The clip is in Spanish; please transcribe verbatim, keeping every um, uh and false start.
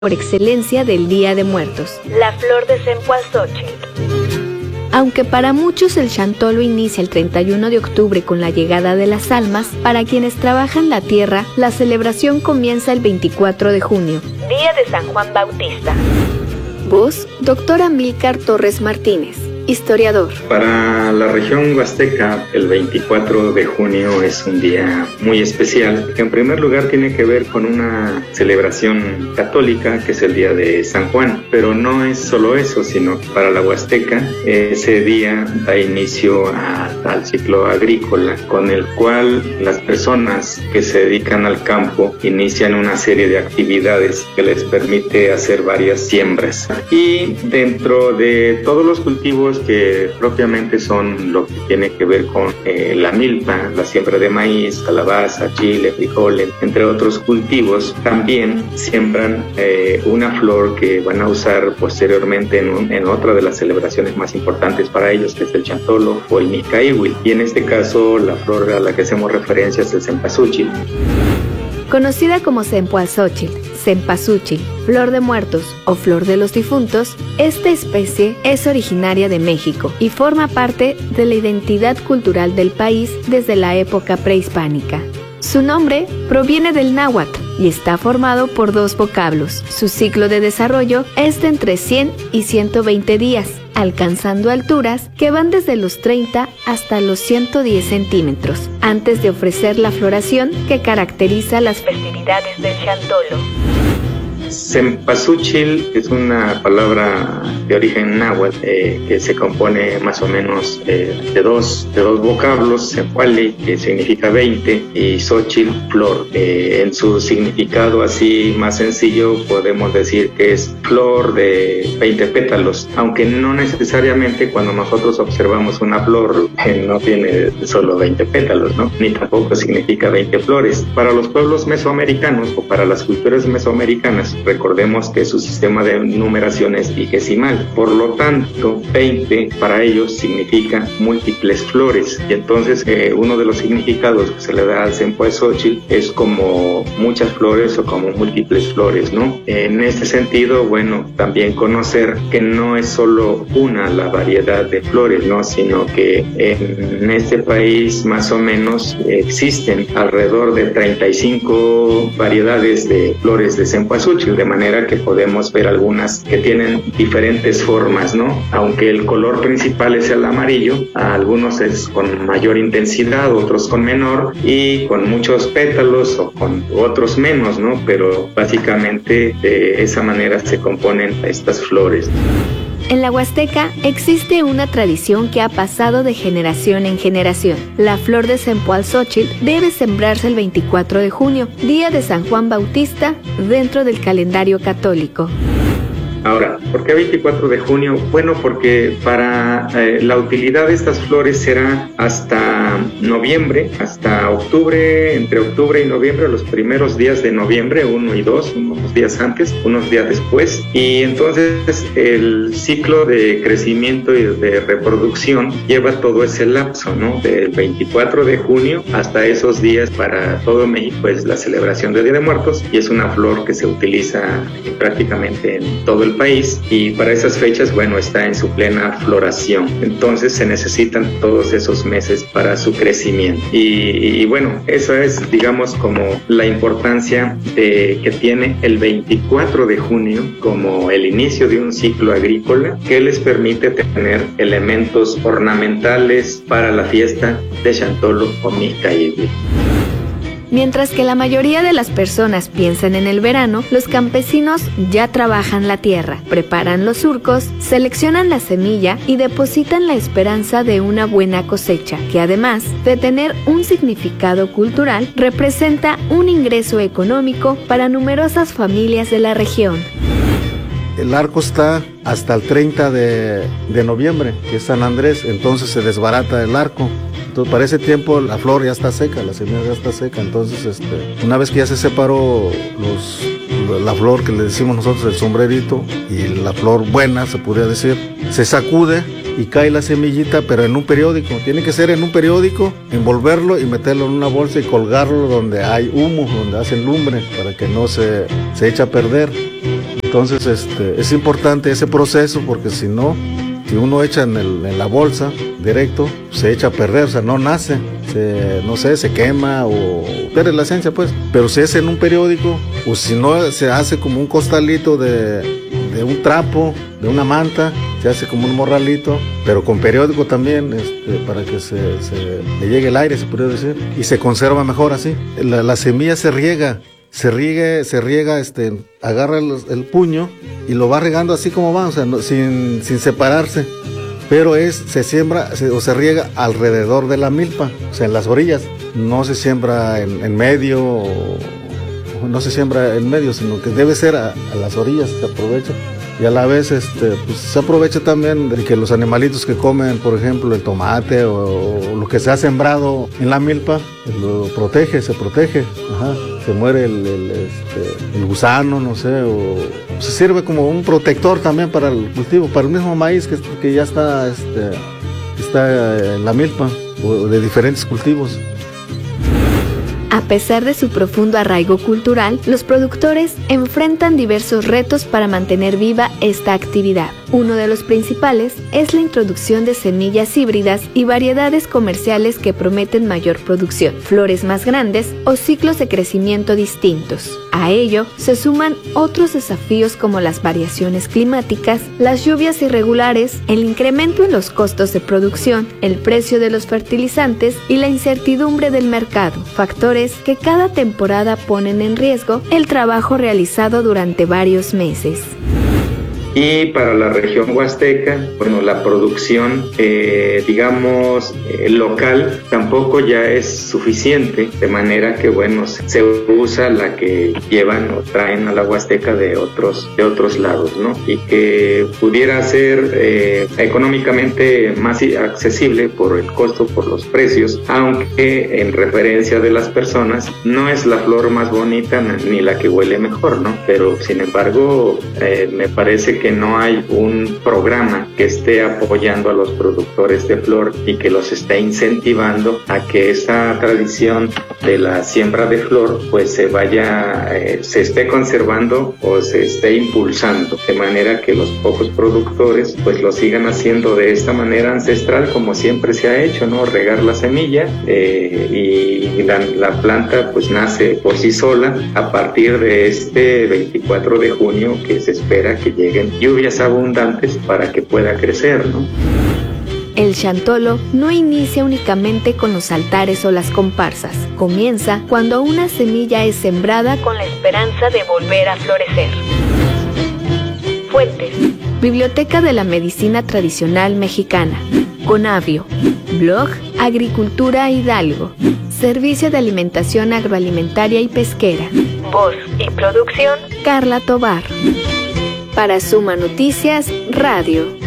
por excelencia del Día de Muertos, la flor de Cempasúchil. Aunque para muchos el Chantolo inicia el treinta y uno de octubre con la llegada de las almas, para quienes trabajan la tierra, la celebración comienza el veinticuatro de junio, Día de San Juan Bautista. Voz, doctor Amílcar Torres Martínez, historiador. Para la región huasteca, el veinticuatro de junio es un día muy especial, que en primer lugar tiene que ver con una celebración católica, que es el día de San Juan, pero no es solo eso, sino que para la huasteca ese día da inicio a, al ciclo agrícola, con el cual las personas que se dedican al campo inician una serie de actividades que les permite hacer varias siembras. Y dentro de todos los cultivos que propiamente son lo que tiene que ver con eh, la milpa, la siembra de maíz, calabaza, chile, frijoles, entre otros cultivos, también siembran eh, una flor que van a usar posteriormente en, un, en otra de las celebraciones más importantes para ellos, que es el Chantolo o el Micaíhuil, y en este caso la flor a la que hacemos referencia es el Cempasúchil. Conocida como Cempasúchil, Cempasúchil, flor de muertos o flor de los difuntos, esta especie es originaria de México y forma parte de la identidad cultural del país desde la época prehispánica. Su nombre proviene del náhuatl y está formado por dos vocablos. Su ciclo de desarrollo es de entre cien y ciento veinte días, alcanzando alturas que van desde los treinta hasta los ciento diez centímetros, antes de ofrecer la floración que caracteriza las festividades del Chantolo. Cempasúchil es una palabra de origen náhuatl eh, que se compone más o menos eh, de, dos, de dos vocablos, Cempali, que significa veinte, y Xochil, flor. Eh, en su significado así más sencillo podemos decir que es flor de veinte pétalos, aunque no necesariamente cuando nosotros observamos una flor eh, no tiene solo veinte pétalos, ¿no? Ni tampoco significa veinte flores. Para los pueblos mesoamericanos o para las culturas mesoamericanas, recordemos que su sistema de numeración es vigesimal, por lo tanto veinte para ellos significa múltiples flores, y entonces eh, uno de los significados que se le da al Cempasúchil es como muchas flores o como múltiples flores, ¿no? En este sentido, bueno, también conocer que no es solo una la variedad de flores, ¿no? Sino que en este país más o menos existen alrededor de treinta y cinco variedades de flores de Cempasúchil, de manera que podemos ver algunas que tienen diferentes formas, ¿no? Aunque el color principal es el amarillo, algunos es con mayor intensidad, otros con menor y con muchos pétalos o con otros menos, ¿no? Pero básicamente de esa manera se componen estas flores. En la Huasteca existe una tradición que ha pasado de generación en generación. La flor de Cempasúchil debe sembrarse el veinticuatro de junio, día de San Juan Bautista, dentro del calendario católico. Ahora, ¿por qué veinticuatro de junio? Bueno, porque para eh, la utilidad de estas flores será hasta noviembre, hasta octubre, entre octubre y noviembre, los primeros días de noviembre, uno y dos, unos días antes, unos días después, y entonces el ciclo de crecimiento y de reproducción lleva todo ese lapso, ¿no? Del veinticuatro de junio hasta esos días. Para todo México es la celebración del Día de Muertos y es una flor que se utiliza prácticamente en todo el país, y para esas fechas, bueno, está en su plena floración. Entonces se necesitan todos esos meses para su crecimiento. Y, y bueno, esa es, digamos, como la importancia de, que tiene el veinticuatro de junio como el inicio de un ciclo agrícola que les permite tener elementos ornamentales para la fiesta de Chantolo o Micaíhuil. Mientras que la mayoría de las personas piensan en el verano, los campesinos ya trabajan la tierra, preparan los surcos, seleccionan la semilla y depositan la esperanza de una buena cosecha, que además de tener un significado cultural, representa un ingreso económico para numerosas familias de la región. El arco está hasta el treinta de noviembre, que es San Andrés, entonces se desbarata el arco. Entonces, para ese tiempo la flor ya está seca, la semilla ya está seca. Entonces, este, una vez que ya se separó los, la flor que le decimos nosotros el sombrerito y la flor buena, se podría decir, se sacude y cae la semillita, pero en un periódico. Tiene que ser en un periódico, envolverlo y meterlo en una bolsa y colgarlo donde hay humo, donde hacen lumbre, para que no se, se eche a perder. Entonces este, es importante ese proceso, porque si no, si uno echa en, el, en la bolsa directo, se echa a perder, o sea, no nace, se, no sé, se quema o pierde la esencia, pues. Pero si es en un periódico, o si no, se hace como un costalito de, de un trapo, de una manta, se hace como un morralito, pero con periódico también, este, para que se, se le llegue el aire, se podría decir, y se conserva mejor así. La, la semilla se riega, se riega, se riega, este, agarra el, el puño y lo va regando así como va, o sea, no, sin, sin separarse. Pero es, se siembra se, o se riega alrededor de la milpa, o sea, en las orillas. No se siembra en, en medio, o, no se siembra en medio, sino que debe ser a, a las orillas, se aprovecha. Y a la vez este, pues, se aprovecha también de que los animalitos que comen, por ejemplo, el tomate o, o lo que se ha sembrado en la milpa, lo protege, se protege. Ajá. Se muere el, el, este, el gusano, no sé, o se sirve como un protector también para el cultivo, para el mismo maíz que, que ya está, este, está en la milpa, o de diferentes cultivos. A pesar de su profundo arraigo cultural, los productores enfrentan diversos retos para mantener viva esta actividad. Uno de los principales es la introducción de semillas híbridas y variedades comerciales que prometen mayor producción, flores más grandes o ciclos de crecimiento distintos. A ello se suman otros desafíos como las variaciones climáticas, las lluvias irregulares, el incremento en los costos de producción, el precio de los fertilizantes y la incertidumbre del mercado, factores que cada temporada ponen en riesgo el trabajo realizado durante varios meses. Y para la región huasteca, bueno, la producción, eh, digamos, eh, local tampoco ya es suficiente, de manera que, bueno, se usa la que llevan o traen a la huasteca de otros, de otros lados, ¿no? Y que pudiera ser eh, económicamente más accesible por el costo, por los precios, aunque en referencia de las personas no es la flor más bonita ni la que huele mejor, ¿no? Pero, sin embargo, eh, me parece que que no hay un programa que esté apoyando a los productores de flor y que los esté incentivando a que esa tradición de la siembra de flor pues se vaya, eh, se esté conservando o se esté impulsando, de manera que los pocos productores pues lo sigan haciendo de esta manera ancestral como siempre se ha hecho, ¿no? Regar la semilla eh, y la, la planta pues nace por sí sola a partir de este veinticuatro de junio, que se espera que lleguen lluvias abundantes para que pueda crecer, ¿no? El chantolo no inicia únicamente con los altares o las comparsas. Comienza cuando una semilla es sembrada con la esperanza de volver a florecer. Fuentes: Biblioteca de la Medicina Tradicional Mexicana, Conavio, Blog Agricultura Hidalgo, Servicio de Alimentación Agroalimentaria y Pesquera. Voz y producción: Carla Tobar. Para Suma Noticias Radio.